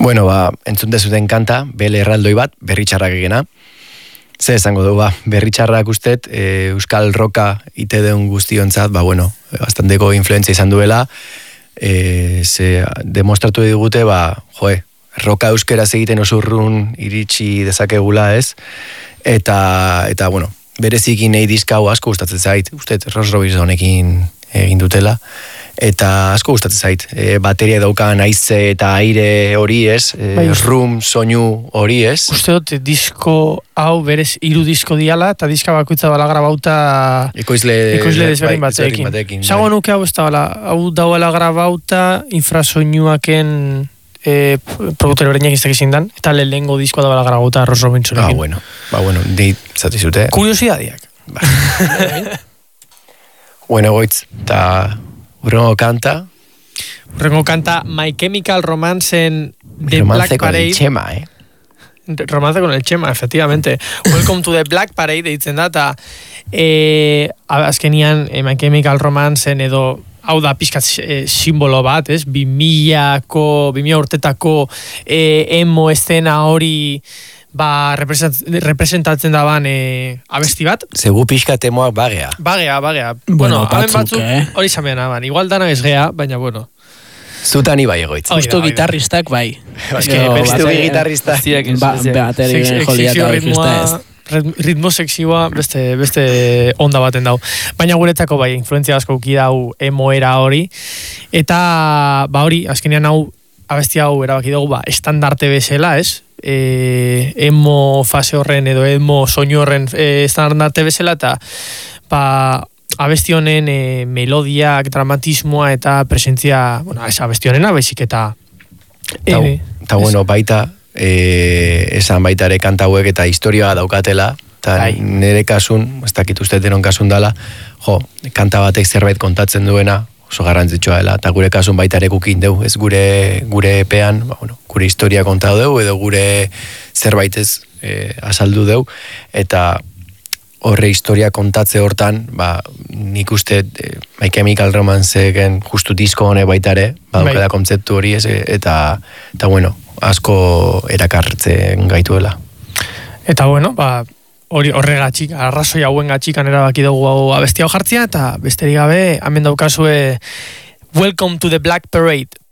Bueno, entzun dezuten kanta, bele erraldoi bat, berritxarrak egena. Ze esango du, berritxarrak ustet, euskal roka ite deun guztionzat, bastanteko influentzia izan duela, ze demostratu digute, roka euskeraz egiten osurrun iritsi dezakegula ez, eta berezikin nahi dizkau asko gustatzen zait, ustet Ross Robinsonekin egin dutela, eta asko gustatzen zait, bateria daukan haize eta aire hori ez, room soinu hori ez. Uste dut, disko hau berez 3 disko diala, eta diska bakoitza bala grabauta ekoizle desberdin batekin. Zago nuke hau ez da bala, hau dauela grabauta infrasoinuaken produktere bereinak izak izin dan, eta lehengo diskoa da bala grabauta Ross Robinsonekin. Di zatizute. Kuriosidadiak. Bueno, goitz, eta urrengo kanta. My Chemical Romance The Black Parade. Romance con el Chema, Romance con el Chema, efectivamente. Welcome to the Black Parade, deitzen da, eta azkenian My Chemical Romance edo hau da pixkat simbolo bat, ez? 2000 urtetako emo estena hori representatzen daban abesti bat. Zegu pixkat emoak bagea. Bagea. Bueno, batzuk hori zamean aban. Igual dana ez gea, baina bueno. Zutan ibai egoitz. Justo gitarristak bai. Beste gitarrista. Bateria joliata ez. Ritmo seksiua beste onda baten dau. Baina guretzako bai, influentzia asko uki dau emoera hori. Eta hori, azkenean hau, abesti hau erabaki dugu, estandarte bezala, ez? Emo fase horren edo emo soinu horren estandarte bezala, eta abesti honen melodiak, dramatismoa eta presentzia, ez abesti honena, baizik eta baita esan baita ere kanta hauek eta historia daukatela, eta nire kasun, ez dakit uste denon kasun dala, kanta batek zerbait kontatzen duena, oso garrantzitsua dela, eta gure kasun baita ere gukin deu, ez gure epean, gure historia kontatu deu, edo gure zerbait ez azaldu deu, eta horre historia kontatze hortan, nik uste My Chemical Romancegen justu disko hone baita ere, daukada kontzeptu hori ez, eta asko erakartzen gaituela. Eta horregatik, arrazoi hauen gatxikan erabaki dugu hau abesti hau jartzea, eta besterik gabe, hemen daukazue Welcome to the Black Parade.